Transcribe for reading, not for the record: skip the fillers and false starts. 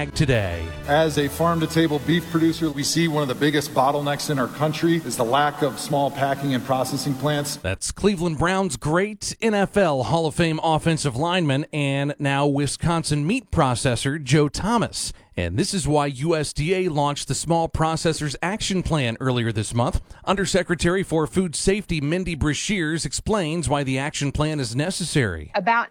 Ag Today. As a farm-to-table beef producer, we see one of the biggest bottlenecks in our country is the lack of small packing and processing plants. That's Cleveland Browns great NFL Hall of Fame offensive lineman and now Wisconsin meat processor Joe Thomas. And this is why USDA launched the Small Processors Action Plan earlier this month. Undersecretary for Food Safety Mindy Brashears explains why the action plan is necessary. About